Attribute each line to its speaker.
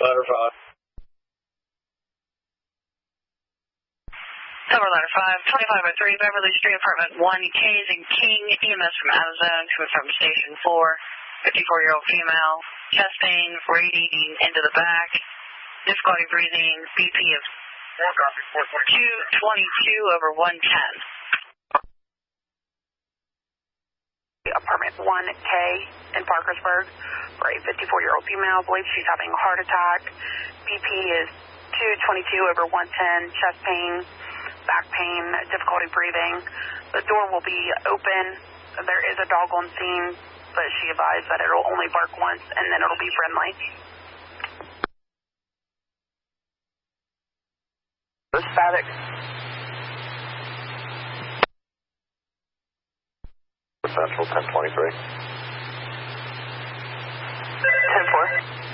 Speaker 1: Ladder 5.
Speaker 2: Tower Ladder 5, 2503 Beverly Street, Apartment 1, K's and King, EMS from out of zone to and from Station 4, 54-year-old female, chest pain, radiating into the back, difficulty breathing, BP of 222 over 110.
Speaker 3: Apartment 1K in Parkersburg for a 54-year-old female. Believes she's having a heart attack. BP is 222 over 110. Chest pain, back pain, difficulty breathing. The door will be open. There is a dog on scene, but she advised that it'll only bark once and then it'll be friendly.
Speaker 4: This is static.
Speaker 1: Central 1023.
Speaker 3: 10-4.